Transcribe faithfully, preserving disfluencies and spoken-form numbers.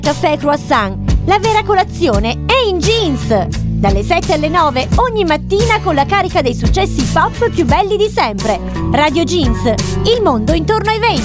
Caffè Croissant, la vera colazione è in Jeans! Dalle sette alle nove ogni mattina con la carica dei successi pop più belli di sempre. Radio Jeans, il mondo intorno ai venti.